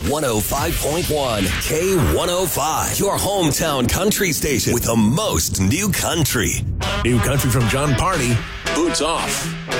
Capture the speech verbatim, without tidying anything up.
one oh five point one K one oh five, your hometown country station with the most new country. New country from John Party, Boots Off.